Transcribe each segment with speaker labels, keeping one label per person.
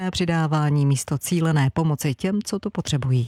Speaker 1: přidávání místo cílené pomoci těm, co to potřebují.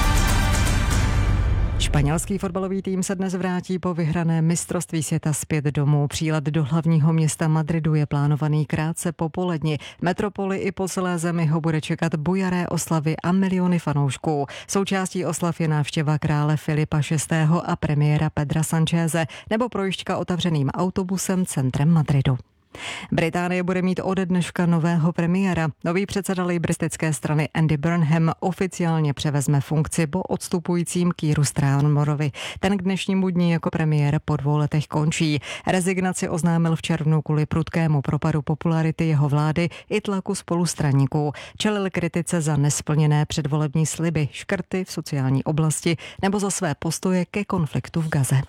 Speaker 1: Španělský fotbalový tým se dnes vrátí po vyhraném mistrovství světa zpět domů. Přílet do hlavního města Madridu je plánovaný krátce po poledni. Metropoli i po celé zemi ho bude čekat bujaré oslavy a miliony fanoušků. Součástí oslav je návštěva krále Filipa VI. A premiéra Pedra Sancheze nebo projížďka otevřeným autobusem centrem Madridu. Británie bude mít ode dneška nového premiéra. Nový předseda laboristické strany Andy Burnham oficiálně převezme funkci po odstupujícím Keeru Starmerovi. Ten k dnešnímu dni jako premiér po 2 letech končí. Rezignaci oznámil v červnu kvůli prudkému propadu popularity jeho vlády i tlaku spolustraníků. Čelil kritice za nesplněné předvolební sliby, škrty v sociální oblasti nebo za své postoje ke konfliktu v Gaze.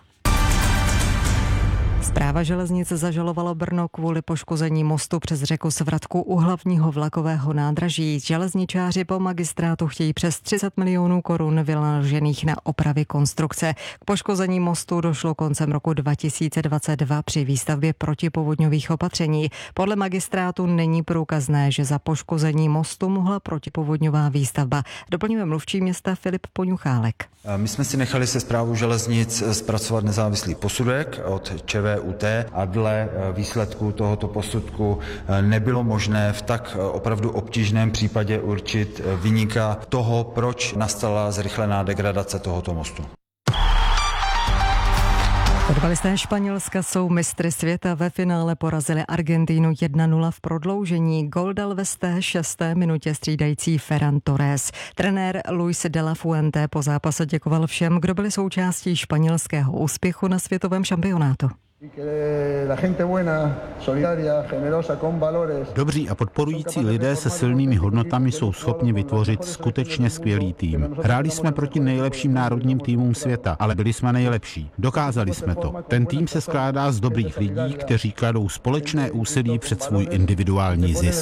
Speaker 1: Správa železnic zažalovalo Brno kvůli poškození mostu přes řeku Svratku u hlavního vlakového nádraží. Železničáři po magistrátu chtějí přes 30 milionů korun vynaložených na opravy konstrukce. K poškození mostu došlo koncem roku 2022 při výstavbě protipovodňových opatření. Podle magistrátu není průkazné, že za poškození mostu mohla protipovodňová výstavba. Doplňuje mluvčí města Filip Poňuchálek.
Speaker 2: My jsme si nechali se Správou železnic zpracovat nezávislý posudek od ČVUT a dle výsledku tohoto posudku nebylo možné v tak opravdu obtížném případě určit viníka toho, proč nastala zrychlená degradace tohoto mostu.
Speaker 1: Fotbalisté Španělska jsou mistry světa. Ve finále porazili Argentínu 1-0 v prodloužení. Gól dal ve 106. minutě střídající Ferran Torres. Trenér Luis de la Fuente po zápase děkoval všem, kdo byli součástí španělského úspěchu na světovém šampionátu.
Speaker 3: Dobří a podporující lidé se silnými hodnotami jsou schopni vytvořit skutečně skvělý tým. Hráli jsme proti nejlepším národním týmům světa, ale byli jsme nejlepší. Dokázali jsme to. Ten tým se skládá z dobrých lidí, kteří kladou společné úsilí před svůj individuální zisk.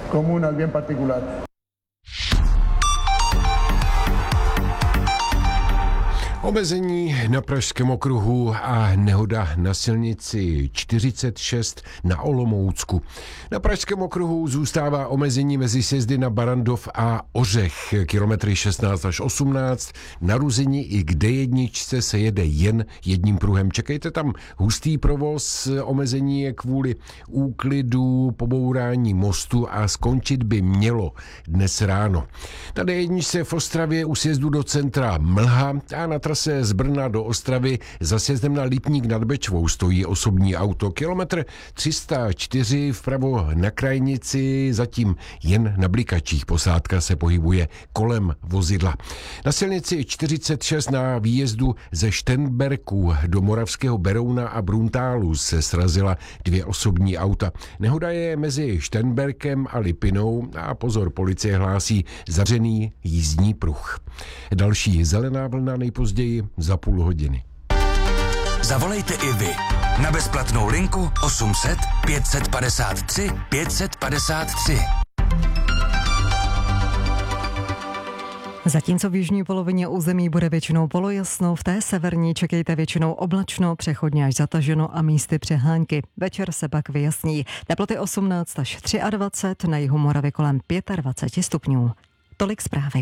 Speaker 4: Omezení na Pražském okruhu a nehoda na silnici 46 na Olomoucku. Na Pražském okruhu zůstává omezení mezi sjezdy na Barandov a Ořech, kilometry 16 až 18. Na Ruzini i k D1 se jede jen jedním pruhem. Čekejte tam hustý provoz, omezení je kvůli úklidu, pobourání mostu a skončit by mělo dnes ráno. Na D1 v Ostravě u sjezdu do centra mlha a na trase z Brna do Ostravy za sjezdem na Lipník nad Bečvou stojí osobní auto. Kilometr 304 vpravo na krajnici, zatím jen na blikačích posádka se pohybuje kolem vozidla. Na silnici 46 na výjezdu ze Šternberku do Moravského Berouna a Bruntálu se srazila 2 osobní auta. Nehoda je mezi Šternberkem a Lipinou a pozor, policie hlásí zavřený jízdní pruh. Další zelená vlna nejpozději za půl hodiny.
Speaker 5: Zavolejte i vy na bezplatnou linku 800 553 553.
Speaker 1: Zatímco v jižní polovině území bude většinou polojasno, v té severní čekejte většinou oblačno, přechodně až zataženo a místy přehánky. Večer se pak vyjasní. Teploty 18 až 23, na jihu Moravy kolem 25 stupňů. Tolik zprávy.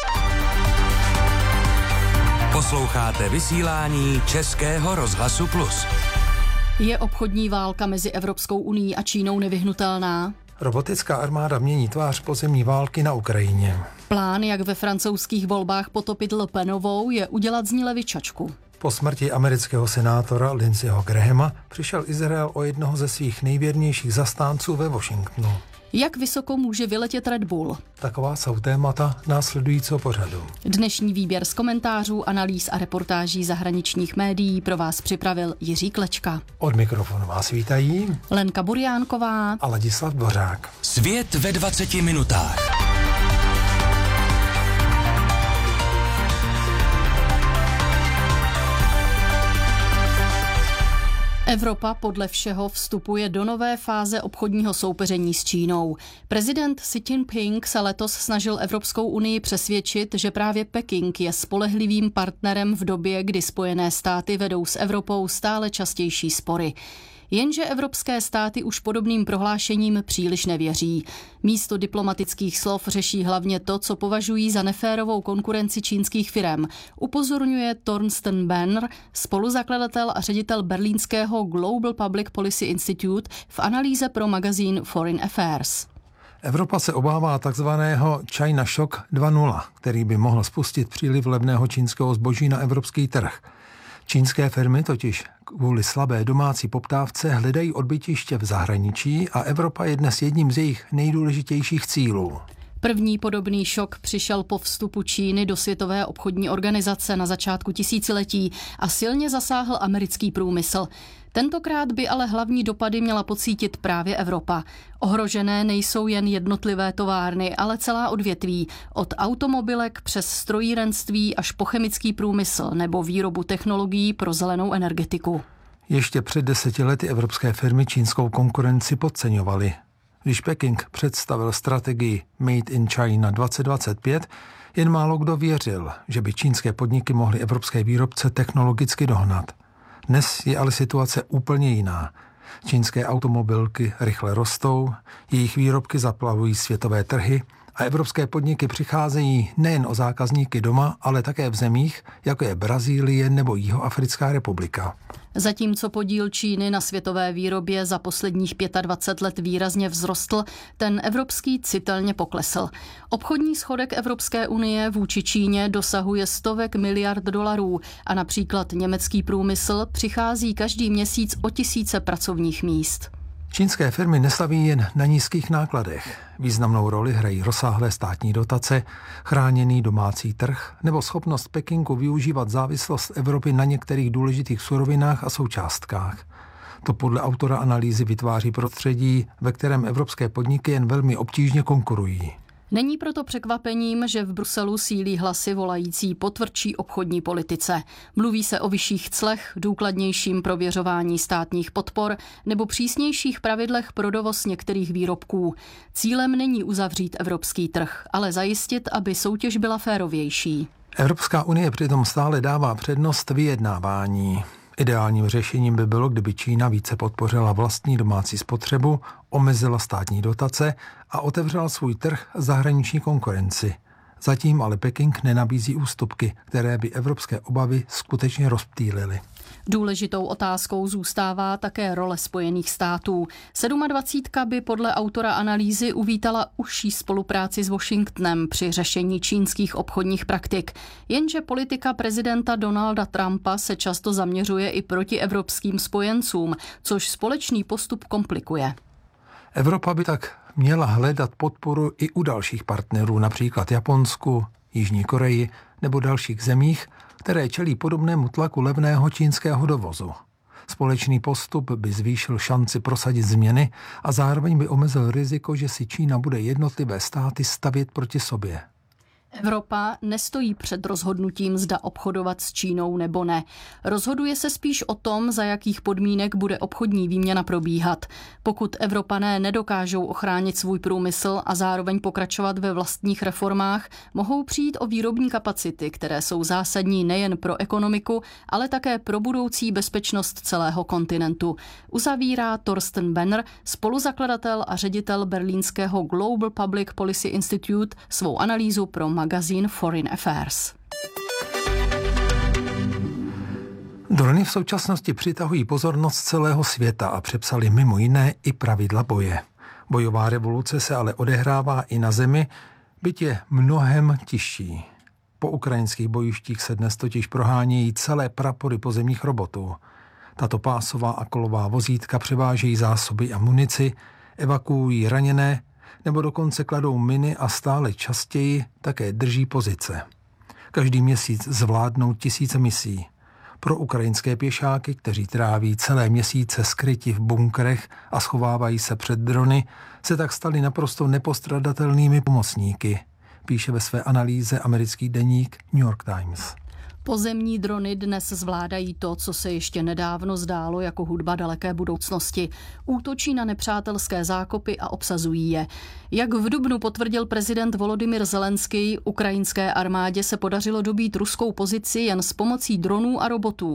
Speaker 5: Posloucháte vysílání Českého rozhlasu Plus.
Speaker 6: Je obchodní válka mezi Evropskou unií a Čínou nevyhnutelná?
Speaker 7: Robotická armáda mění tvář pozemní války na Ukrajině.
Speaker 6: Plán, jak ve francouzských volbách potopit Le Penovou, je udělat z ní levičačku.
Speaker 7: Po smrti amerického senátora Lindseyho Grahama přišel Izrael o jednoho ze svých nejvěrnějších zastánců ve Washingtonu.
Speaker 6: Jak vysoko může vyletět Red Bull?
Speaker 7: Taková jsou témata následujícího pořadu.
Speaker 6: Dnešní výběr z komentářů, analýz a reportáží zahraničních médií pro vás připravil Jiří Klečka.
Speaker 7: Od mikrofonu vás vítají
Speaker 6: Lenka Burjánková
Speaker 7: a Ladislav Dvořák.
Speaker 5: Svět ve 20 minutách.
Speaker 6: Evropa podle všeho vstupuje do nové fáze obchodního soupeření s Čínou. Prezident Xi Jinping se letos snažil Evropskou unii přesvědčit, že právě Peking je spolehlivým partnerem v době, kdy Spojené státy vedou s Evropou stále častější spory. Jenže evropské státy už podobným prohlášením příliš nevěří. Místo diplomatických slov řeší hlavně to, co považují za neférovou konkurenci čínských firem, upozorňuje Thorsten Benner, spoluzakladatel a ředitel berlínského Global Public Policy Institute, v analýze pro magazín Foreign Affairs.
Speaker 7: Evropa se obává takzvaného China Shock 2.0, který by mohl spustit příliv levného čínského zboží na evropský trh. Čínské firmy totiž kvůli slabé domácí poptávce hledají odbytiště v zahraničí a Evropa je dnes jedním z jejich nejdůležitějších cílů.
Speaker 6: První podobný šok přišel po vstupu Číny do Světové obchodní organizace na začátku tisíciletí a silně zasáhl americký průmysl. Tentokrát by ale hlavní dopady měla pocítit právě Evropa. Ohrožené nejsou jen jednotlivé továrny, ale celá odvětví, od automobilek přes strojírenství až po chemický průmysl nebo výrobu technologií pro zelenou energetiku.
Speaker 7: Ještě před 10 lety evropské firmy čínskou konkurenci podceňovaly. Když Peking představil strategii Made in China 2025, jen málo kdo věřil, že by čínské podniky mohly evropské výrobce technologicky dohnat. Dnes je ale situace úplně jiná. Čínské automobilky rychle rostou, jejich výrobky zaplavují světové trhy a evropské podniky přicházejí nejen o zákazníky doma, ale také v zemích, jako je Brazílie nebo Jihoafrická republika.
Speaker 6: Zatímco podíl Číny na světové výrobě za posledních 25 let výrazně vzrostl, ten evropský citelně poklesl. Obchodní schodek Evropské unie vůči Číně dosahuje stovek miliard dolarů a například německý průmysl přichází každý měsíc o tisíce pracovních míst.
Speaker 7: Čínské firmy neslaví jen na nízkých nákladech. Významnou roli hrají rozsáhlé státní dotace, chráněný domácí trh nebo schopnost Pekingu využívat závislost Evropy na některých důležitých surovinách a součástkách. To podle autora analýzy vytváří prostředí, ve kterém evropské podniky jen velmi obtížně konkurují.
Speaker 6: Není proto překvapením, že v Bruselu sílí hlasy volající po tvrdší obchodní politice. Mluví se o vyšších clech, důkladnějším prověřování státních podpor nebo přísnějších pravidlech pro dovoz některých výrobků. Cílem není uzavřít evropský trh, ale zajistit, aby soutěž byla férovější.
Speaker 7: Evropská unie přitom stále dává přednost vyjednávání. Ideálním řešením by bylo, kdyby Čína více podpořila vlastní domácí spotřebu, omezila státní dotace a otevřela svůj trh zahraniční konkurenci. Zatím ale Peking nenabízí ústupky, které by evropské obavy skutečně rozptýlily.
Speaker 6: Důležitou otázkou zůstává také role Spojených států. 27 by podle autora analýzy uvítala užší spolupráci s Washingtonem při řešení čínských obchodních praktik. Jenže politika prezidenta Donalda Trumpa se často zaměřuje i proti evropským spojencům, což společný postup komplikuje.
Speaker 7: Evropa by tak měla hledat podporu i u dalších partnerů, například Japonsku, Jižní Koreji nebo dalších zemích, které čelí podobnému tlaku levného čínského dovozu. Společný postup by zvýšil šanci prosadit změny a zároveň by omezil riziko, že si Čína bude jednotlivé státy stavět proti sobě.
Speaker 6: Evropa nestojí před rozhodnutím, zda obchodovat s Čínou nebo ne. Rozhoduje se spíš o tom, za jakých podmínek bude obchodní výměna probíhat. Pokud Evropané nedokážou ochránit svůj průmysl a zároveň pokračovat ve vlastních reformách, mohou přijít o výrobní kapacity, které jsou zásadní nejen pro ekonomiku, ale také pro budoucí bezpečnost celého kontinentu. Uzavírá Thorsten Benner, spoluzakladatel a ředitel berlínského Global Public Policy Institute, svou analýzu pro magazín Foreign Affairs.
Speaker 7: Drony v současnosti přitahují pozornost celého světa a přepsali mimo jiné i pravidla boje. Bojová revoluce se ale odehrává i na zemi, byť je mnohem tižší. Po ukrajinských bojištích se dnes totiž prohánějí celé prapory pozemních robotů. Tato pásová a kolová vozítka převážejí zásoby a munici, evakuují raněné, nebo dokonce kladou miny a stále častěji také drží pozice. Každý měsíc zvládnou tisíce misí. Pro ukrajinské pěšáky, kteří tráví celé měsíce skryti v bunkrech a schovávají se před drony, se tak stali naprosto nepostradatelnými pomocníky, píše ve své analýze americký deník New York Times.
Speaker 6: Pozemní drony dnes zvládají to, co se ještě nedávno zdálo jako hudba daleké budoucnosti. Útočí na nepřátelské zákopy a obsazují je. Jak v dubnu potvrdil prezident Volodymyr Zelenský, ukrajinské armádě se podařilo dobít ruskou pozici jen s pomocí dronů a robotů.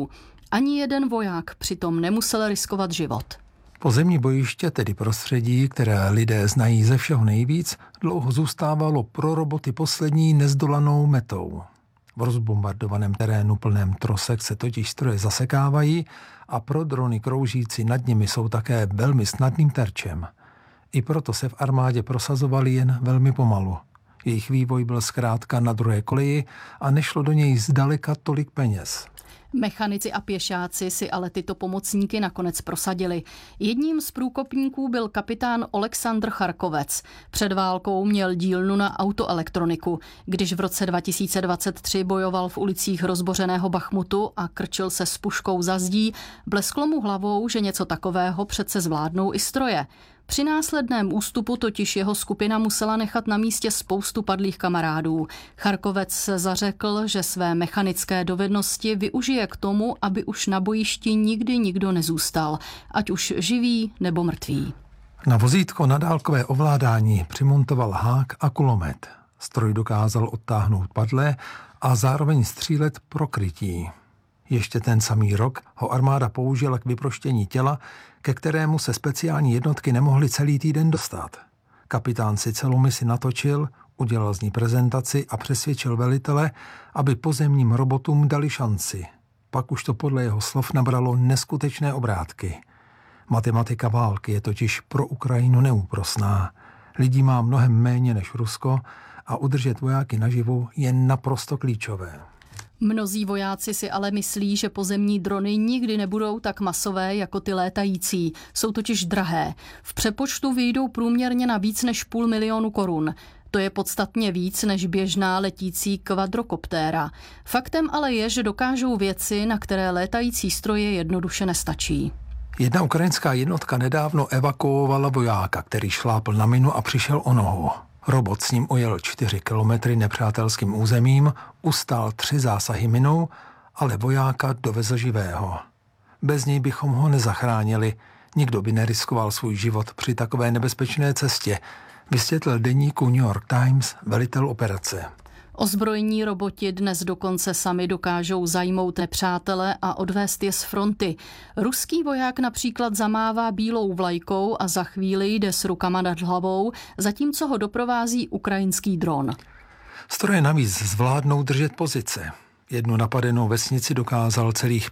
Speaker 6: Ani jeden voják přitom nemusel riskovat život.
Speaker 7: Pozemní bojiště, tedy prostředí, které lidé znají ze všeho nejvíc, dlouho zůstávalo pro roboty poslední nezdolanou metou. V rozbombardovaném terénu plném trosek se totiž stroje zasekávají a pro drony kroužící nad nimi jsou také velmi snadným terčem. I proto se v armádě prosazovali jen velmi pomalu. Jejich vývoj byl zkrátka na druhé koleji a nešlo do něj zdaleka tolik peněz.
Speaker 6: Mechanici a pěšáci si ale tyto pomocníky nakonec prosadili. Jedním z průkopníků byl kapitán Oleksandr Charkovec. Před válkou měl dílnu na autoelektroniku. Když v roce 2023 bojoval v ulicích rozbořeného Bachmutu a krčil se s puškou za zdí, blesklo mu hlavou, že něco takového přece zvládnou i stroje. Při následném ústupu totiž jeho skupina musela nechat na místě spoustu padlých kamarádů. Charkovec se zařekl, že své mechanické dovednosti využije k tomu, aby už na bojišti nikdy nikdo nezůstal, ať už živý nebo mrtvý.
Speaker 7: Na vozítko na dálkové ovládání přimontoval hák a kulomet. Stroj dokázal odtáhnout padlé a zároveň střílet pro krytí. Ještě ten samý rok ho armáda použila k vyproštění těla, ke kterému se speciální jednotky nemohly celý týden dostat. Kapitán si celou misi natočil, udělal z ní prezentaci a přesvědčil velitele, aby pozemním robotům dali šanci. Pak už to podle jeho slov nabralo neskutečné obrátky. Matematika války je totiž pro Ukrajinu neúprosná. Lidí má mnohem méně než Rusko a udržet vojáky naživu je naprosto klíčové.
Speaker 6: Mnozí vojáci si ale myslí, že pozemní drony nikdy nebudou tak masové jako ty létající. Jsou totiž drahé. V přepočtu vyjdou průměrně na víc než 500 000 korun. To je podstatně víc než běžná letící kvadrokoptéra. Faktem ale je, že dokážou věci, na které létající stroje jednoduše nestačí.
Speaker 7: Jedna ukrajinská jednotka nedávno evakuovala vojáka, který šlápl na minu a přišel o nohu. Robot s ním ujel 4 kilometry nepřátelským územím, ustál 3 zásahy minou, ale vojáka dovezl živého. Bez něj bychom ho nezachránili. Nikdo by neriskoval svůj život při takové nebezpečné cestě, vysvětlil deníku New York Times velitel operace.
Speaker 6: Ozbrojení roboti dnes dokonce sami dokážou zajmout nepřátele a odvést je z fronty. Ruský voják například zamává bílou vlajkou a za chvíli jde s rukama nad hlavou, zatímco ho doprovází ukrajinský dron.
Speaker 7: Stroje navíc zvládnou držet pozice. Jednu napadenou vesnici dokázal celých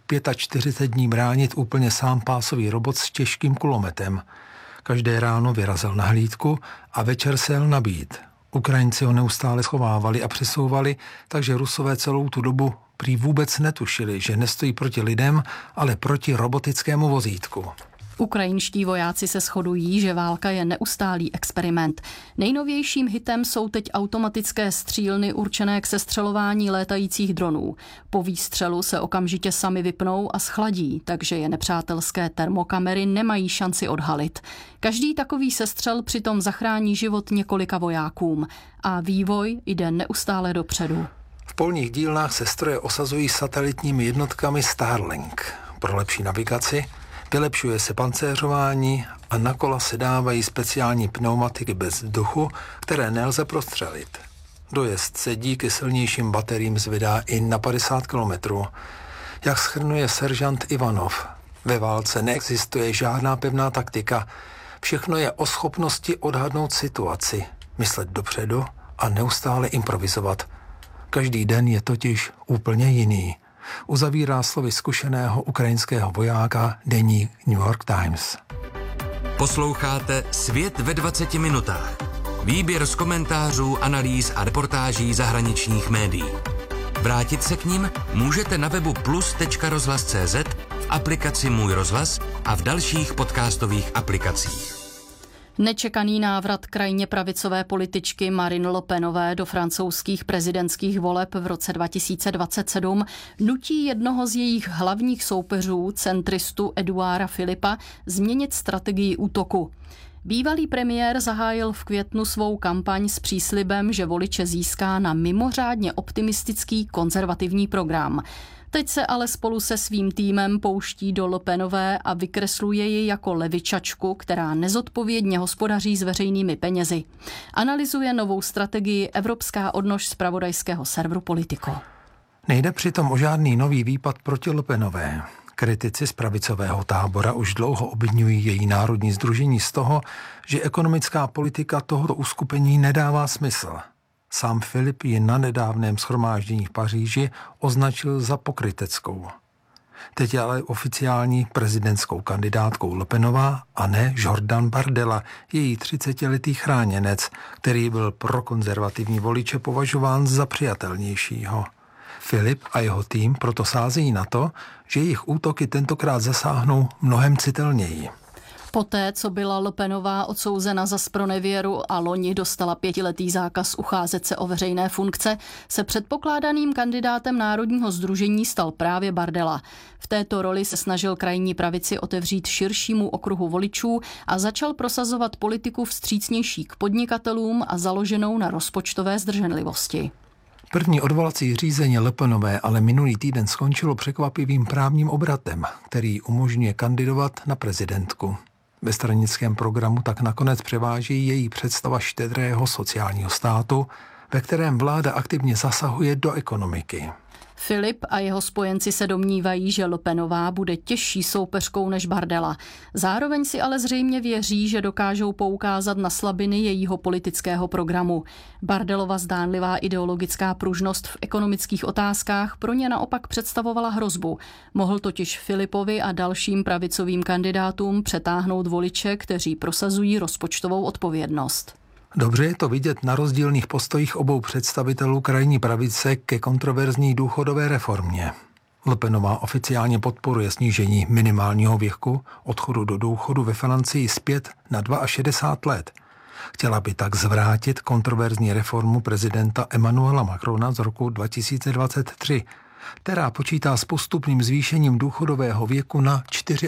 Speaker 7: 45 dní bránit úplně sám pásový robot s těžkým kulometem. Každé ráno vyrazil na hlídku a večer se jel nabít. Ukrajinci ho neustále schovávali a přesouvali, takže Rusové celou tu dobu prý vůbec netušili, že nestojí proti lidem, ale proti robotickému vozítku.
Speaker 6: Ukrajinští vojáci se shodují, že válka je neustálý experiment. Nejnovějším hitem jsou teď automatické střílny určené k sestřelování létajících dronů. Po výstřelu se okamžitě sami vypnou a schladí, takže je nepřátelské termokamery nemají šanci odhalit. Každý takový sestřel přitom zachrání život několika vojákům a vývoj jde neustále dopředu.
Speaker 7: V polních dílnách se stroje osazují satelitními jednotkami Starlink. Pro lepší navigaci vylepšuje se pancéřování a na kola se dávají speciální pneumatiky bez vzduchu, které nelze prostřelit. Dojezd se díky silnějším bateriím zvedá i na 50 kilometrů. Jak shrnuje seržant Ivanov, ve válce neexistuje žádná pevná taktika. Všechno je o schopnosti odhadnout situaci, myslet dopředu a neustále improvizovat. Každý den je totiž úplně jiný. Uzavírá slovy zkušeného ukrajinského vojáka deník New York Times.
Speaker 5: Posloucháte Svět ve 20 minutách. Výběr z komentářů, analýz a reportáží zahraničních médií. Vrátit se k nim můžete na webu plus.rozhlas.cz, v aplikaci Můj rozhlas a v dalších podcastových aplikacích.
Speaker 6: Nečekaný návrat krajně pravicové političky Marine Le Penové do francouzských prezidentských voleb v roce 2027 nutí jednoho z jejich hlavních soupeřů, centristu Edouarda Philippa, změnit strategii útoku. Bývalý premiér zahájil v květnu svou kampaň s příslibem, že voliče získá na mimořádně optimistický konzervativní program. Teď se ale spolu se svým týmem pouští do Le Penové a vykresluje ji jako levičačku, která nezodpovědně hospodaří s veřejnými penězi. Analyzuje novou strategii evropská odnož zpravodajského serveru Politico.
Speaker 7: Nejde přitom o žádný nový výpad proti Le Penové. Kritici z pravicového tábora už dlouho obviňují její národní sdružení z toho, že ekonomická politika tohoto uskupení nedává smysl. Sám Filip ji na nedávném shromáždění v Paříži označil za pokryteckou. Teď je ale oficiální prezidentskou kandidátkou Le Penová a ne Jordan Bardella, její 30letý chráněnec, který byl pro konzervativní voliče považován za přijatelnějšího. Filip a jeho tým proto sázejí na to, že jejich útoky tentokrát zasáhnou mnohem citelněji.
Speaker 6: Poté, co byla Le Penová odsouzena za zpronevěru a loni dostala 5letý zákaz ucházet se o veřejné funkce, se předpokládaným kandidátem Národního sdružení stal právě Bardella. V této roli se snažil krajní pravici otevřít širšímu okruhu voličů a začal prosazovat politiku vstřícnější k podnikatelům a založenou na rozpočtové zdrženlivosti.
Speaker 7: První odvolací řízení Le Penové ale minulý týden skončilo překvapivým právním obratem, který umožňuje kandidovat na prezidentku. Ve stranickém programu tak nakonec převáží její představa štědrého sociálního státu, ve kterém vláda aktivně zasahuje do ekonomiky.
Speaker 6: Filip a jeho spojenci se domnívají, že Le Penová bude těžší soupeřkou než Bardella. Zároveň si ale zřejmě věří, že dokážou poukázat na slabiny jejího politického programu. Bardellova zdánlivá ideologická pružnost v ekonomických otázkách pro ně naopak představovala hrozbu. Mohl totiž Filipovi a dalším pravicovým kandidátům přetáhnout voliče, kteří prosazují rozpočtovou odpovědnost.
Speaker 7: Dobře je to vidět na rozdílných postojích obou představitelů krajní pravice ke kontroverzní důchodové reformě. Le Penová oficiálně podporuje snížení minimálního věku odchodu do důchodu ve Francii zpět na 62 let. Chtěla by tak zvrátit kontroverzní reformu prezidenta Emmanuela Macrona z roku 2023, která počítá s postupným zvýšením důchodového věku na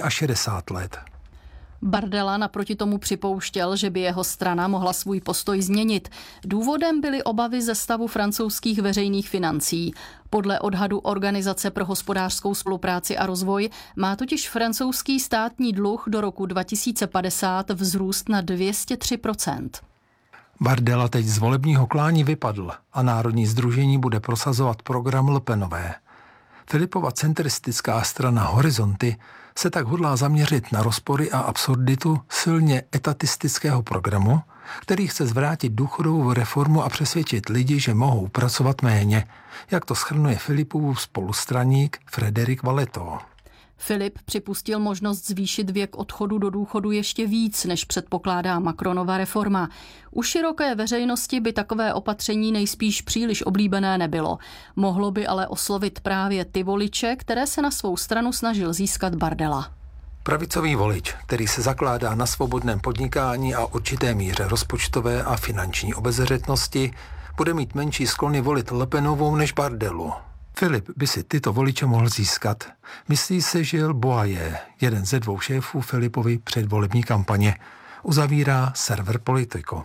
Speaker 7: 64 let.
Speaker 6: Bardella naproti tomu připouštěl, že by jeho strana mohla svůj postoj změnit. Důvodem byly obavy ze stavu francouzských veřejných financí. Podle odhadu Organizace pro hospodářskou spolupráci a rozvoj má totiž francouzský státní dluh do roku 2050 vzrůst na 203%.
Speaker 7: Bardella teď z volebního klání vypadl a Národní sdružení bude prosazovat program Le Penové. Filipova centristická strana Horizonty se tak hodlá zaměřit na rozpory a absurditu silně etatistického programu, který chce zvrátit důchodovou reformu a přesvědčit lidi, že mohou pracovat méně, jak to shrnuje Filipův spolustraník Frédéric Vallotto.
Speaker 6: Filip připustil možnost zvýšit věk odchodu do důchodu ještě víc, než předpokládá Macronova reforma. U široké veřejnosti by takové opatření nejspíš příliš oblíbené nebylo. Mohlo by ale oslovit právě ty voliče, které se na svou stranu snažil získat Bardella.
Speaker 7: Pravicový volič, který se zakládá na svobodném podnikání a určité míře rozpočtové a finanční obezřetnosti, bude mít menší sklony volit Le Penovou než Bardellu. Filip by si tyto voliče mohl získat. Myslí se Gilles Boyer, jeden ze dvou šéfů Filipovy předvolební kampaně. Uzavírá server Politico.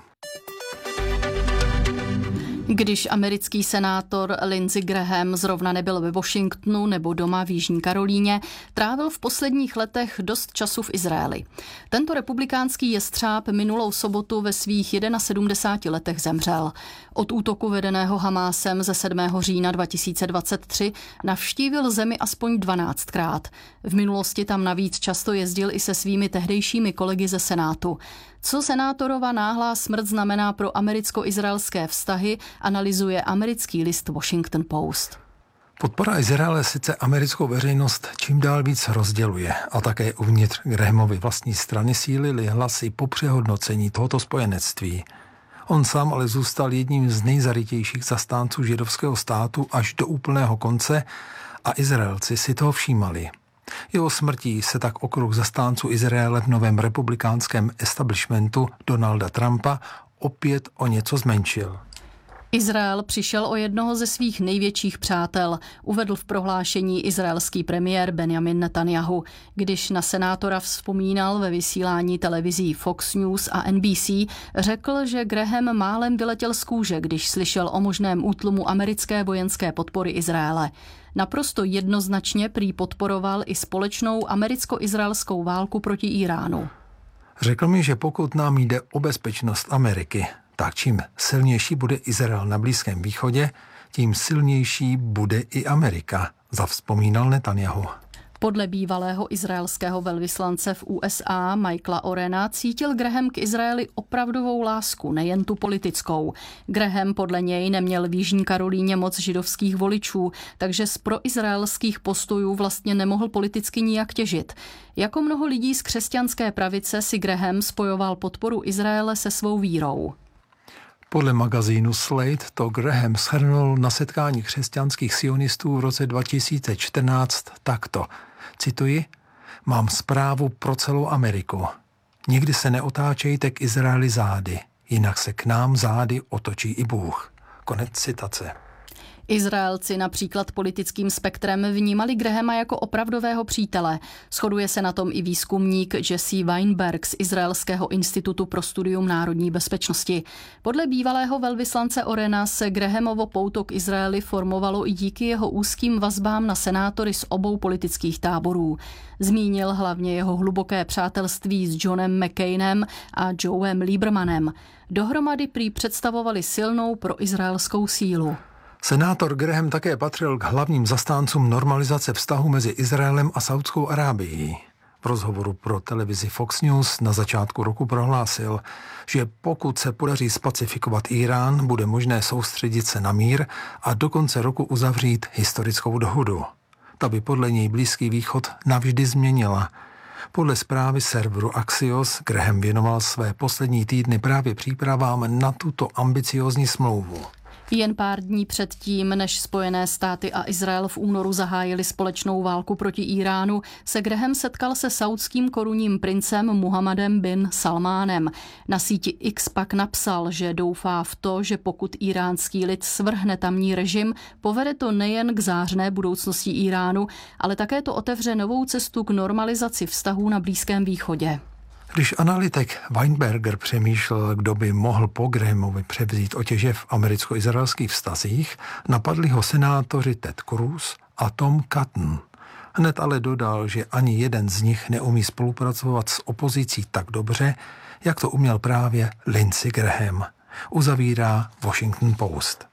Speaker 6: Když americký senátor Lindsey Graham zrovna nebyl ve Washingtonu nebo doma v Jižní Karolíně, trávil v posledních letech dost času v Izraeli. Tento republikánský jestřáb minulou sobotu ve svých 71 letech zemřel. Od útoku vedeného Hamásem ze 7. října 2023 navštívil zemi aspoň 12krát. V minulosti tam navíc často jezdil i se svými tehdejšími kolegy ze Senátu. Co senátorova náhlá smrt znamená pro americko-izraelské vztahy, analyzuje americký list Washington Post.
Speaker 7: Podpora Izraele sice americkou veřejnost čím dál víc rozděluje a také uvnitř Grahamovy vlastní strany sílily hlasy po přehodnocení tohoto spojenectví. On sám ale zůstal jedním z nejzarytějších zastánců židovského státu až do úplného konce a Izraelci si toho všímali. Jeho smrtí se tak okruh zastánců Izraele v novém republikánském establishmentu Donalda Trumpa opět o něco zmenšil.
Speaker 6: Izrael přišel o jednoho ze svých největších přátel, uvedl v prohlášení izraelský premiér Benjamin Netanyahu. Když na senátora vzpomínal ve vysílání televizí Fox News a NBC, řekl, že Graham málem vyletěl z kůže, když slyšel o možném útlumu americké vojenské podpory Izraele. Naprosto jednoznačně prý podporoval i společnou americko-izraelskou válku proti Iránu.
Speaker 7: Řekl mi, že pokud nám jde o bezpečnost Ameriky, tak čím silnější bude Izrael na Blízkém východě, tím silnější bude i Amerika, zavzpomínal Netanyahu.
Speaker 6: Podle bývalého izraelského velvyslance v USA Michaela Orena cítil Graham k Izraeli opravdovou lásku, nejen tu politickou. Graham podle něj neměl v Jižní Karolíně moc židovských voličů, takže z proizraelských postojů vlastně nemohl politicky nijak těžit. Jako mnoho lidí z křesťanské pravice si Graham spojoval podporu Izraele se svou vírou.
Speaker 7: Podle magazínu Slate to Graham shrnul na setkání křesťanských sionistů v roce 2014 takto. Cituji: Mám zprávu pro celou Ameriku. Nikdy se neotáčejte k Izraeli zády, jinak se k nám zády otočí i Bůh. Konec citace.
Speaker 6: Izraelci například politickým spektrem vnímali Grahama jako opravdového přítele. Shoduje se na tom i výzkumník Jesse Weinberg z Izraelského institutu pro studium národní bezpečnosti. Podle bývalého velvyslance Orena se Grahamovo pouto k Izraeli formovalo i díky jeho úzkým vazbám na senátory z obou politických táborů. Zmínil hlavně jeho hluboké přátelství s Johnem McCainem a Joem Liebermanem. Dohromady prý představovali silnou proizraelskou sílu.
Speaker 7: Senátor Graham také patřil k hlavním zastáncům normalizace vztahu mezi Izraelem a Saudskou Arábií. V rozhovoru pro televizi Fox News na začátku roku prohlásil, že pokud se podaří spacifikovat Irán, bude možné soustředit se na mír a do konce roku uzavřít historickou dohodu. Ta by podle něj Blízký východ navždy změnila. Podle zprávy serveru Axios Graham věnoval své poslední týdny právě přípravám na tuto ambiciózní smlouvu.
Speaker 6: Jen pár dní předtím, než Spojené státy a Izrael v únoru zahájili společnou válku proti Iránu, se Graham setkal se saudským korunním princem Muhammadem bin Salmánem. Na síti X pak napsal, že doufá v to, že pokud iránský lid svrhne tamní režim, povede to nejen k zářné budoucnosti Iránu, ale také to otevře novou cestu k normalizaci vztahů na Blízkém východě.
Speaker 7: Když analytik Weinberger přemýšlel, kdo by mohl po Grahamovi převzít otěže v americko-izraelských vztazích, napadli ho senátoři Ted Cruz a Tom Cotton. Hned ale dodal, že ani jeden z nich neumí spolupracovat s opozicí tak dobře, jak to uměl právě Lindsey Graham. Uzavírá Washington Post.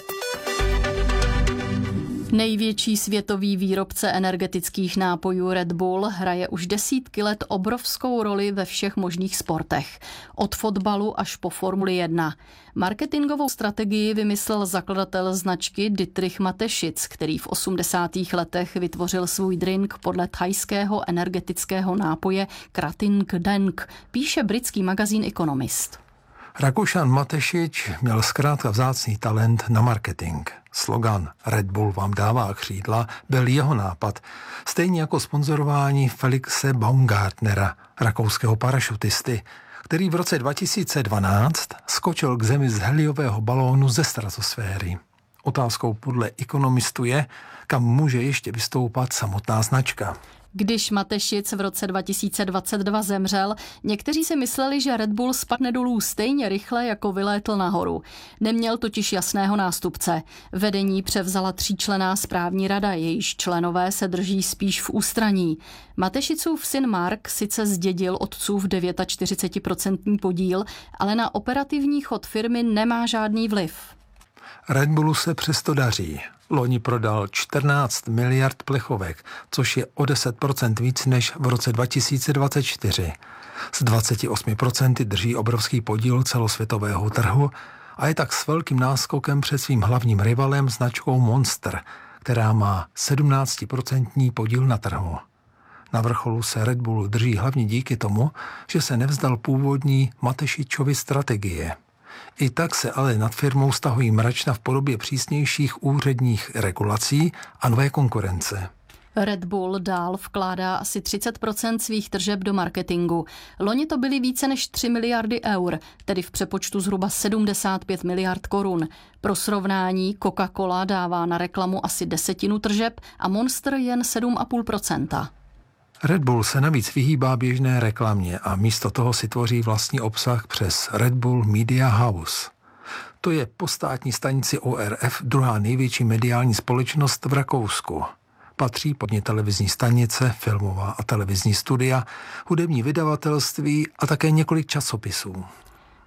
Speaker 6: Největší světový výrobce energetických nápojů Red Bull hraje už desítky let obrovskou roli ve všech možných sportech. Od fotbalu až po Formuli 1. Marketingovou strategii vymyslel zakladatel značky Dietrich Mateschitz, který v 80. letech vytvořil svůj drink podle thajského energetického nápoje Krating Daeng, píše britský magazín Economist.
Speaker 7: Rakušan Mateschitz měl zkrátka vzácný talent na marketing. Slogan Red Bull vám dává křídla byl jeho nápad, stejně jako sponzorování Felixe Baumgartnera, rakouského parašutisty, který v roce 2012 skočil k zemi z heliového balónu ze stratosféry. Otázkou podle Economistu je, kam může ještě vystoupat samotná značka.
Speaker 6: Když Mateschitz v roce 2022 zemřel, někteří si mysleli, že Red Bull spadne dolů stejně rychle, jako vylétl nahoru. Neměl totiž jasného nástupce. Vedení převzala 3členná správní rada, jejíž členové se drží spíš v ústraní. Mateschitzův syn Mark sice zdědil otcův 49% podíl, ale na operativní chod firmy nemá žádný vliv.
Speaker 7: Red Bullu se přesto daří. Loni prodal 14 miliard plechovek, což je o 10% víc než v roce 2024. Z 28% drží obrovský podíl celosvětového trhu a je tak s velkým náskokem před svým hlavním rivalem značkou Monster, která má 17% podíl na trhu. Na vrcholu se Red Bull drží hlavně díky tomu, že se nevzdal původní Mateschitzovy strategie. I tak se ale nad firmou stahují mračna v podobě přísnějších úředních regulací a nové konkurence.
Speaker 6: Red Bull dál vkládá asi 30% svých tržeb do marketingu. Loni to byly více než 3 miliardy eur, tedy v přepočtu zhruba 75 miliard korun. Pro srovnání Coca-Cola dává na reklamu asi 10% tržeb a Monster jen 7,5%.
Speaker 7: Red Bull se navíc vyhýbá běžné reklamě a místo toho si tvoří vlastní obsah přes Red Bull Media House. To je po státní stanici ORF druhá největší mediální společnost v Rakousku. Patří pod ně televizní stanice, filmová a televizní studia, hudební vydavatelství a také několik časopisů.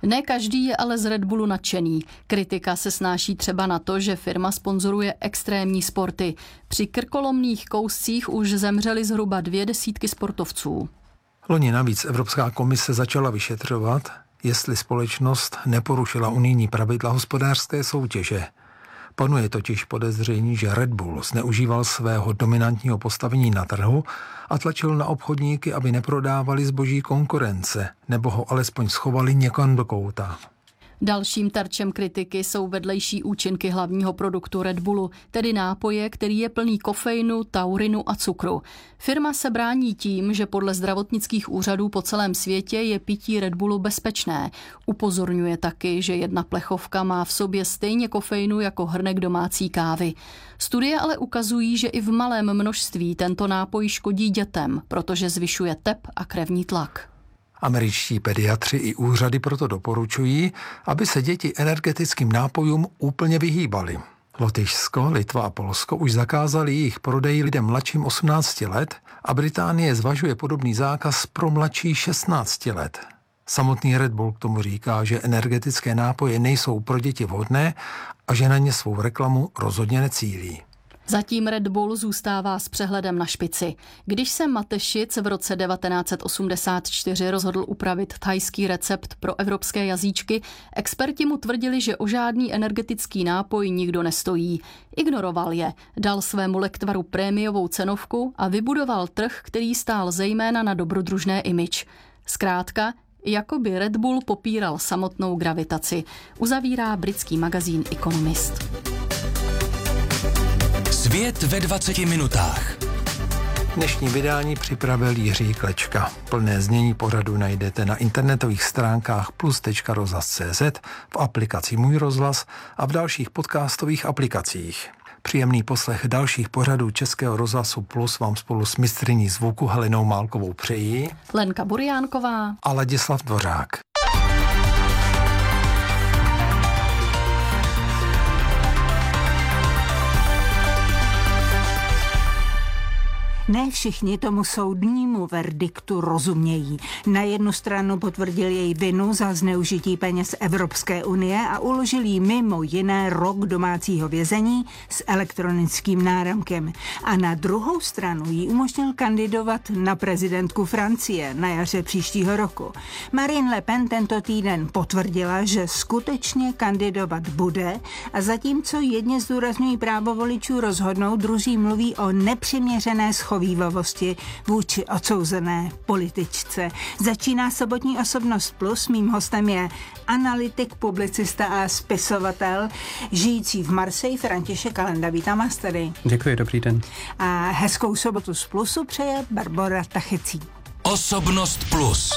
Speaker 6: Ne každý je ale z Red Bullu nadšený. Kritika se snáší třeba na to, že firma sponzoruje extrémní sporty. Při krkolomných kouscích už zemřeli zhruba 200 sportovců.
Speaker 7: Loni navíc Evropská komise začala vyšetřovat, jestli společnost neporušila unijní pravidla hospodářské soutěže. Panuje totiž podezření, že Red Bull zneužíval svého dominantního postavení na trhu a tlačil na obchodníky, aby neprodávali zboží konkurence, nebo ho alespoň schovali někam do kouta.
Speaker 6: Dalším terčem kritiky jsou vedlejší účinky hlavního produktu Red Bullu, tedy nápoje, který je plný kofeinu, taurinu a cukru. Firma se brání tím, že podle zdravotnických úřadů po celém světě je pití Red Bullu bezpečné. Upozorňuje taky, že jedna plechovka má v sobě stejně kofeinu jako hrnek domácí kávy. Studie ale ukazují, že i v malém množství tento nápoj škodí dětem, protože zvyšuje tep a krevní tlak.
Speaker 7: Američtí pediatři i úřady proto doporučují, aby se děti energetickým nápojům úplně vyhýbaly. Lotyšsko, Litva a Polsko už zakázali jejich prodej lidem mladším 18 let a Británie zvažuje podobný zákaz pro mladší 16 let. Samotný Red Bull k tomu říká, že energetické nápoje nejsou pro děti vhodné a že na ně svou reklamu rozhodně necílí.
Speaker 6: Zatím Red Bull zůstává s přehledem na špici. Když se Matešic v roce 1984 rozhodl upravit thajský recept pro evropské jazyčky, experti mu tvrdili, že o žádný energetický nápoj nikdo nestojí. Ignoroval je, dal svému lektvaru prémiovou cenovku a vybudoval trh, který stál zejména na dobrodružné image. Zkrátka, jako by Red Bull popíral samotnou gravitaci, uzavírá britský magazín Economist.
Speaker 5: Svět ve 20 minutách.
Speaker 7: Dnešní vydání připravil Jiří Klečka. Plné znění pořadu najdete na internetových stránkách plus.rozhlas.cz, v aplikaci Můj rozhlas a v dalších podcastových aplikacích. Příjemný poslech dalších pořadů Českého rozhlasu Plus vám spolu s mistryní zvuku Helenou Málkovou přejí
Speaker 6: Lenka Burjánková
Speaker 7: a Ladislav Dvořák.
Speaker 8: Ne všichni tomu soudnímu verdiktu rozumějí. Na jednu stranu potvrdil její vinu za zneužití peněz Evropské unie a uložil jí mimo jiné rok domácího vězení s elektronickým náramkem. A na druhou stranu jí umožnil kandidovat na prezidentku Francie na jaře příštího roku. Marine Le Pen tento týden potvrdila, že skutečně kandidovat bude a zatímco jedni zdůrazňují právo voličů rozhodnout, druzí mluví o nepřiměřené schovívavosti vůči odsouzené političce. Začíná sobotní Osobnost Plus. Mým hostem je analytik, publicista a spisovatel žijící v Marseille František Kalenda. Vítám vás tady.
Speaker 9: Děkuji, dobrý den.
Speaker 8: A hezkou sobotu z Plusu přeje Barbora Tachecí.
Speaker 5: Osobnost Plus.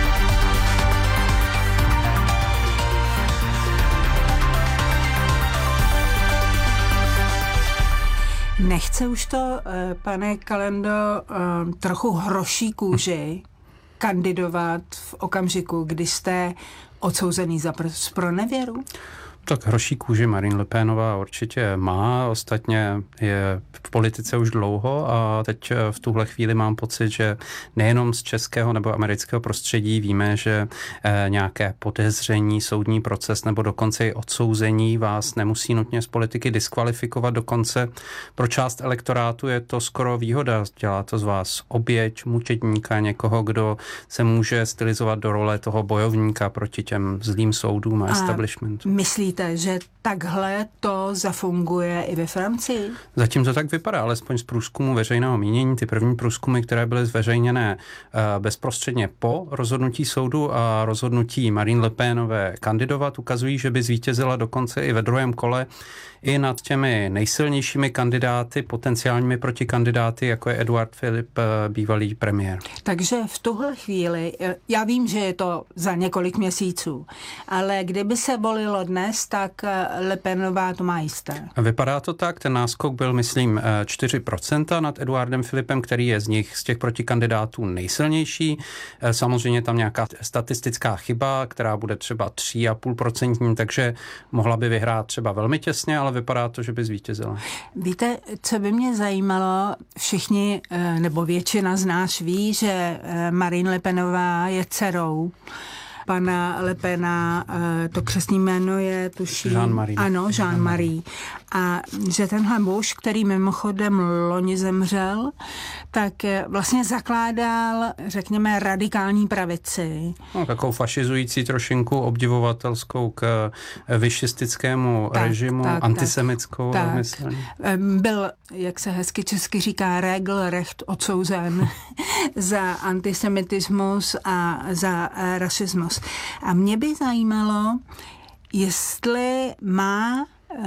Speaker 8: Nechce už to, pane Kalendo, trochu hroší kůži kandidovat v okamžiku, kdy jste odsouzený za zpronevěru?
Speaker 9: Tak hroší kůži Marine Le Penová určitě má, ostatně je v politice už dlouho a teď v tuhle chvíli mám pocit, že nejenom z českého nebo amerického prostředí víme, že nějaké podezření, soudní proces nebo dokonce i odsouzení vás nemusí nutně z politiky diskvalifikovat, dokonce pro část elektorátu je to skoro výhoda, dělá to z vás oběť, mučedníka, někoho, kdo se může stylizovat do role toho bojovníka proti těm zlým soudům a establishmentu.
Speaker 8: Myslíte, že takhle to zafunguje i ve Francii?
Speaker 9: Zatím to tak vypadá, alespoň z průzkumu veřejného mínění. Ty první průzkumy, které byly zveřejněné bezprostředně po rozhodnutí soudu a rozhodnutí Marine Le Penové kandidovat, ukazují, že by zvítězila dokonce i ve druhém kole i nad těmi nejsilnějšími kandidáty, potenciálními protikandidáty, jako je Edouard Philippe, bývalý premiér.
Speaker 8: Takže v tuhle chvíli, já vím, že je to za několik měsíců, ale kdyby se volilo dnes, tak Le Penová to má jisté.
Speaker 9: Vypadá to tak, ten náskok byl, myslím, 4% nad Eduardem Philippem, který je z těch protikandidátů nejsilnější. Samozřejmě tam nějaká statistická chyba, která bude třeba 3,5%, takže mohla by vyhrát třeba velmi těsně, ale vypadá to, že by zvítězila.
Speaker 8: Víte, co by mě zajímalo, všichni, nebo většina z nás ví, že Marine Le Penová je dcerou pana Le Pena, to křestní jméno je, tuším...
Speaker 9: Jean-Marie.
Speaker 8: Ano, Jean-Marie. A že tenhle muž, který mimochodem loni zemřel, tak vlastně zakládal, řekněme, radikální pravici.
Speaker 9: No, takovou fašizující trošinku obdivovatelskou k višistickému režimu, antisemitskou.
Speaker 8: Byl, jak se hezky česky říká, regelrecht odsouzen za antisemitismus a za rasismus. A mě by zajímalo, jestli má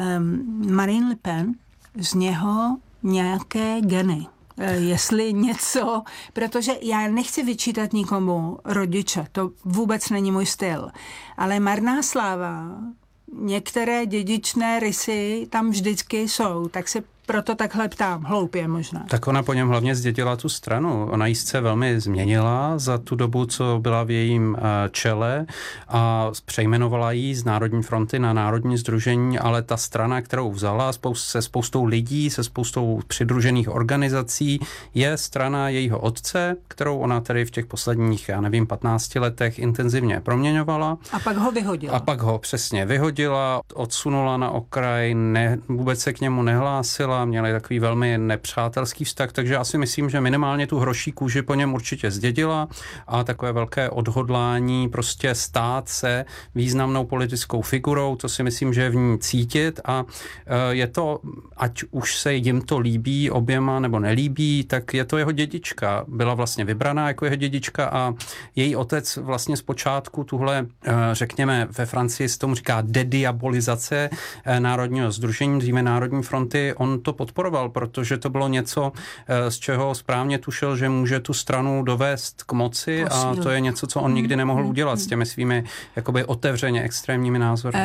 Speaker 8: Marine Le Pen z něho nějaké geny. Jestli něco, protože já nechci vyčítat nikomu rodiče, to vůbec není můj styl, ale marná sláva, některé dědičné rysy tam vždycky jsou, tak se proto takhle ptám, hloupě možná.
Speaker 9: Tak ona po něm hlavně zdědila tu stranu. Ona ji se velmi změnila za tu dobu, co byla v jejím čele a přejmenovala ji z Národní fronty na Národní sdružení, ale ta strana, kterou vzala se spoustou lidí, se spoustou přidružených organizací, je strana jejího otce, kterou ona tedy v těch posledních, 15 letech intenzivně proměňovala.
Speaker 8: A pak ho vyhodila.
Speaker 9: A pak ho přesně vyhodila, odsunula na okraj, vůbec se k němu nehlásila, měli takový velmi nepřátelský vztah, takže asi myslím, že minimálně tu hroší kůži po něm určitě zdědila a takové velké odhodlání prostě stát se významnou politickou figurou, to si myslím, že je v ní cítit a je to, ať už se jim to líbí oběma nebo nelíbí, tak je to jeho dědička. Byla vlastně vybraná jako jeho dědička a její otec vlastně zpočátku tuhle, řekněme, ve Francii se tomu říká dediabolizace Národního sdružení, dříve Národní fronty, on to podporoval, protože to bylo něco, z čeho správně tušil, že může tu stranu dovést k moci a to je něco, co on nikdy nemohl udělat s těmi svými jakoby otevřeně extrémními názory.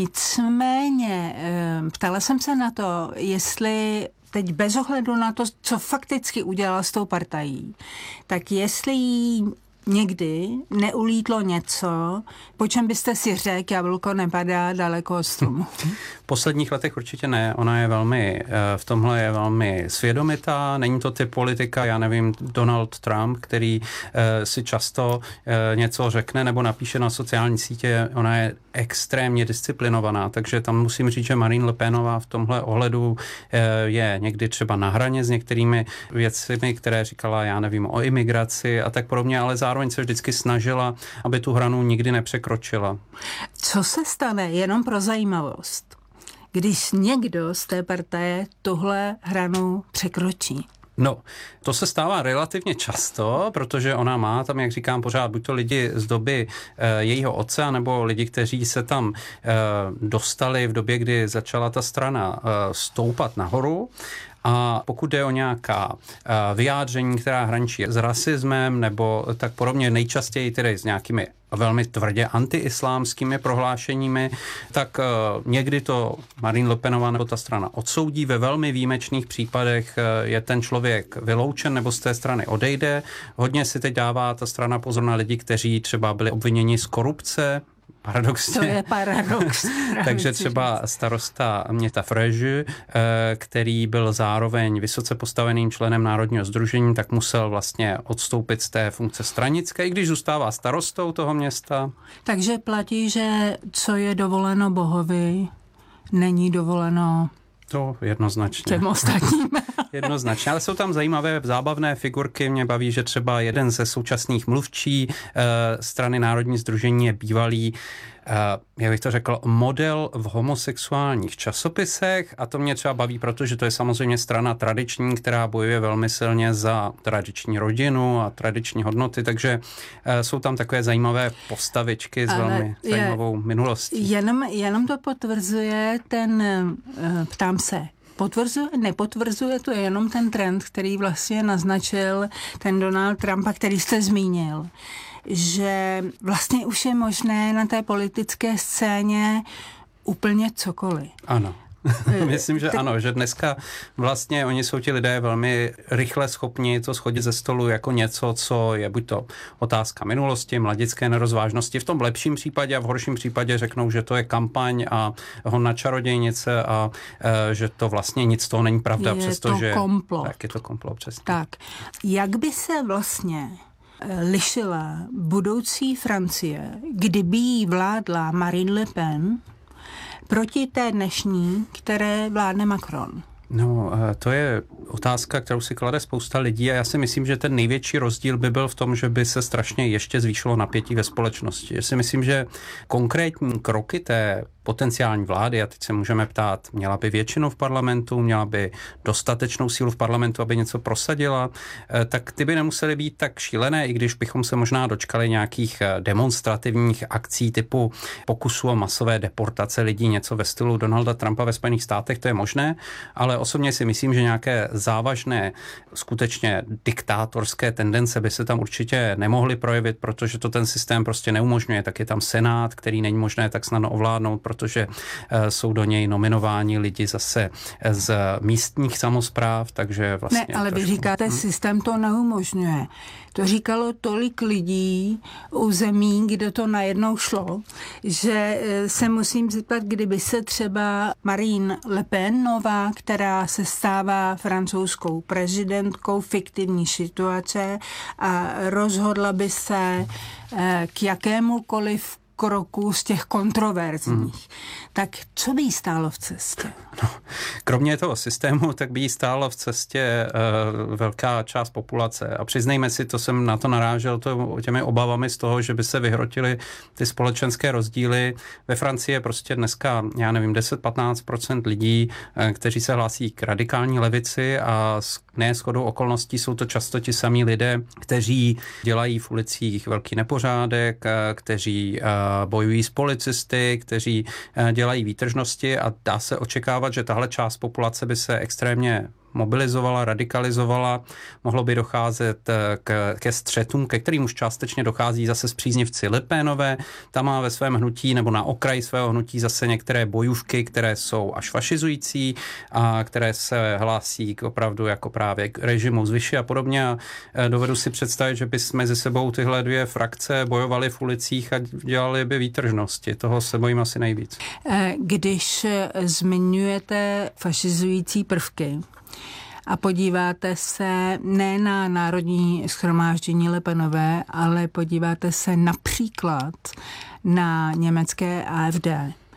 Speaker 8: Nicméně, ptala jsem se na to, jestli teď bez ohledu na to, co fakticky udělal s tou partají, tak jestli jí někdy neulítlo něco, po čem byste si řekl, jablko nepadá daleko od stromu.
Speaker 9: V posledních letech určitě ne. Ona je velmi, v tomhle je velmi svědomitá, není to typ politika, já nevím, Donald Trump, který si často něco řekne nebo napíše na sociální sítě, ona je extrémně disciplinovaná, takže tam musím říct, že Marine Le Penová v tomhle ohledu je někdy třeba na hraně s některými věcmi, které říkala, já nevím, o imigraci a tak podobně, ale zároveň se vždycky snažila, aby tu hranu nikdy nepřekročila.
Speaker 8: Co se stane, jenom pro zajímavost, když někdo z té partaje tuhle hranu překročí?
Speaker 9: No, to se stává relativně často, protože ona má tam, jak říkám, pořád buď to lidi z doby jejího otce, nebo lidi, kteří se tam dostali v době, kdy začala ta strana stoupat nahoru. A pokud jde o nějaká vyjádření, která hraničí s rasismem nebo tak podobně, nejčastěji tedy s nějakými velmi tvrdě antiislámskými prohlášeními, tak někdy to Marine Le Penová nebo ta strana odsoudí. Ve velmi výjimečných případech je ten člověk vyloučen nebo z té strany odejde. Hodně si teď dává ta strana pozor na lidi, kteří třeba byli obviněni z korupce, paradoxně.
Speaker 8: To je paradox.
Speaker 9: Takže třeba starosta města Fréjus, který byl zároveň vysoce postaveným členem Národního sdružení, tak musel vlastně odstoupit z té funkce stranické, i když zůstává starostou toho města.
Speaker 8: Takže platí, že co je dovoleno Bohovi, není dovoleno
Speaker 9: to jednoznačně.
Speaker 8: Těm ostatním.
Speaker 9: Jednoznačně, ale jsou tam zajímavé zábavné figurky. Mě baví, že třeba jeden ze současných mluvčí strany Národní sdružení je bývalý, jak bych to řekl, model v homosexuálních časopisech a to mě třeba baví, protože to je samozřejmě strana tradiční, která bojuje velmi silně za tradiční rodinu a tradiční hodnoty, takže jsou tam takové zajímavé postavičky s velmi zajímavou minulostí.
Speaker 8: Jenom to potvrzuje ptám se, potvrzuje, nepotvrzuje, to je jenom ten trend, který vlastně naznačil ten Donald Trump, který jste zmínil, že vlastně už je možné na té politické scéně úplně cokoliv.
Speaker 9: Ano. Myslím, že ano, že dneska vlastně oni jsou ti lidé velmi rychle schopni to shodit ze stolu jako něco, co je buď to otázka minulosti, mladické nerozvážnosti, v tom lepším případě a v horším případě řeknou, že to je kampaň a hon na čarodějnice a že to vlastně nic z toho není pravda, přestože
Speaker 8: komplot.
Speaker 9: Tak je to komplot, přesně.
Speaker 8: Tak, jak by se vlastně lišila budoucí Francie, kdyby jí vládla Marine Le Pen, proti té dnešní, které vládne Macron?
Speaker 9: No, to je otázka, kterou si klade spousta lidí a já si myslím, že ten největší rozdíl by byl v tom, že by se strašně ještě zvýšilo napětí ve společnosti. Já si myslím, že konkrétní kroky té potenciální vlády, a teď se můžeme ptát, měla by většinu v parlamentu, měla by dostatečnou sílu v parlamentu, aby něco prosadila, tak ty by nemusely být tak šílené, i když bychom se možná dočkali nějakých demonstrativních akcí typu pokusu o masové deportace lidí, něco ve stylu Donalda Trumpa ve Spojených státech, to je možné, ale osobně si myslím, že nějaké závažné, skutečně diktátorské tendence by se tam určitě nemohly projevit, protože to ten systém prostě neumožňuje. Tak je tam Senát, který není možné tak snadno ovládnout, protože jsou do něj nominováni lidi zase z místních samospráv, takže vlastně...
Speaker 8: Ne, ale vy říkáte, systém to neumožňuje. To říkalo tolik lidí u zemí, kde to najednou šlo, že se musím zeptat, kdyby se třeba Marine Le Pen, nová, která se stává francouzskou prezidentkou, fiktivní situace a rozhodla by se k jakémukoliv kroku z těch kontroverzních. Tak co by jí stálo v cestě?
Speaker 9: No, kromě toho systému, tak by jí stálo v cestě velká část populace. A přiznejme si, to jsem na to narážel těmi obavami z toho, že by se vyhrotily ty společenské rozdíly. Ve Francii je prostě dneska, já nevím, 10-15% lidí, kteří se hlásí k radikální levici a ne shodou okolností jsou to často ti samí lidé, kteří dělají v ulicích velký nepořádek, kteří bojují s policisty, kteří dělají výtržnosti a dá se očekávat, že tahle část populace by se extrémně mobilizovala, radikalizovala, mohlo by docházet ke střetům, ke kterým už částečně dochází zase s příznivci Le Penové. Tam má ve svém hnutí nebo na okraji svého hnutí zase některé bojůvky, které jsou až fašizující a které se hlásí k opravdu jako právě k režimu zvyši a podobně. A dovedu si představit, že by mezi sebou tyhle dvě frakce bojovaly v ulicích a dělali by výtržnosti. Toho se bojím asi nejvíc.
Speaker 8: Když zmiňujete fašizující prvky, a podíváte se ne na Národní shromáždění Le Penové, ale podíváte se například na německé AfD.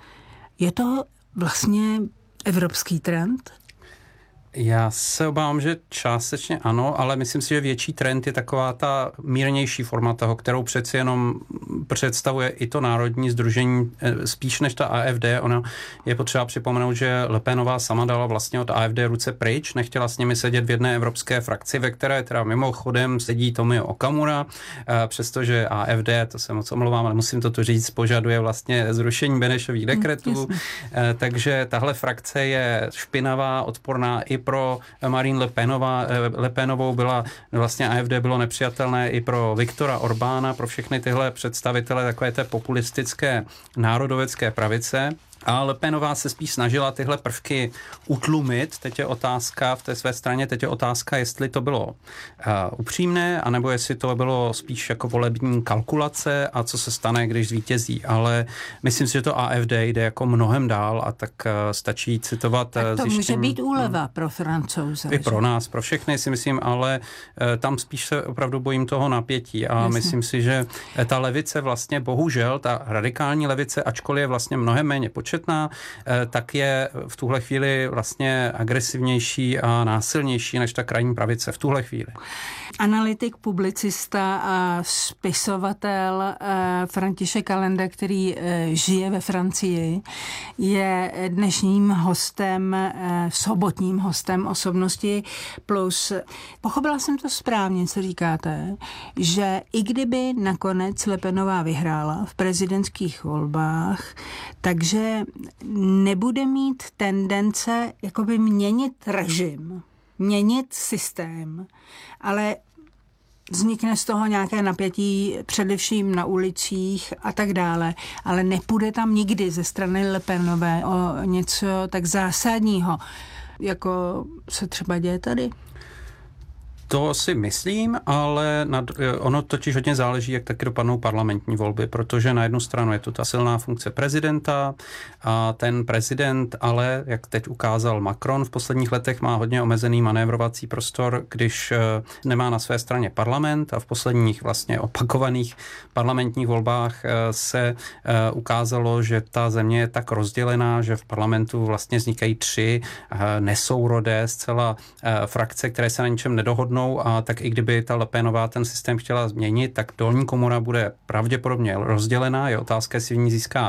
Speaker 8: Je to vlastně evropský trend?
Speaker 9: Já se obávám, že částečně ano, ale myslím si, že větší trend je taková ta mírnější forma toho, kterou přeci jenom představuje i to národní sdružení spíš než ta AfD. Ona je potřeba připomenout, že Le Penová sama dala vlastně od AfD ruce pryč, nechtěla s nimi sedět v jedné evropské frakci, ve které teda mimochodem sedí Tomio Okamura, přestože AfD, to se moc omlouvám, ale musím to tu říct, požaduje vlastně zrušení Benešových dekretů. Takže tahle frakce je špinavá, odporná i pro Marine Le Penovou byla vlastně AfD bylo nepřijatelné i pro Viktora Orbána, pro všechny tyhle představitele takové té populistické národovecké pravice. A Le Penová se spíš snažila tyhle prvky utlumit. Teď je otázka v té své straně, jestli to bylo upřímné, anebo jestli to bylo spíš jako volební kalkulace a co se stane, když zvítězí. Ale myslím si, že to AfD jde jako mnohem dál a tak stačí citovat
Speaker 8: tak to může být úleva pro Francouze.
Speaker 9: I pro nás, pro všechny si myslím, ale tam spíš se opravdu bojím toho napětí a myslím si, že ta levice vlastně bohužel, ta radikální levice, ačkoliv je vlastně mnohem méně početná, tak je v tuhle chvíli vlastně agresivnější a násilnější než ta krajní pravice v tuhle chvíli.
Speaker 8: Analytik, publicista a spisovatel František Allende, který žije ve Francii, je dnešním hostem, sobotním hostem Osobnosti Plus. Pochopila jsem to správně, co říkáte, že i kdyby nakonec Le Penová vyhrála v prezidentských volbách, takže nebude mít tendence jakoby měnit režim, měnit systém, ale vznikne z toho nějaké napětí především na ulicích a tak dále, ale nepůjde tam nikdy ze strany Le Penové o něco tak zásadního, jako se třeba děje tady.
Speaker 9: To si myslím, ale ono totiž hodně záleží, jak taky dopadnou parlamentní volby, protože na jednu stranu je to ta silná funkce prezidenta a ten prezident ale, jak teď ukázal Macron, v posledních letech má hodně omezený manévrovací prostor, když nemá na své straně parlament a v posledních vlastně opakovaných parlamentních volbách se ukázalo, že ta země je tak rozdělená, že v parlamentu vlastně vznikají 3 nesourodé zcela frakce, které se na ničem nedohodnou, a tak i kdyby ta Le Penová ten systém chtěla změnit, tak dolní komora bude pravděpodobně rozdělená. Je otázka, jestli v ní získá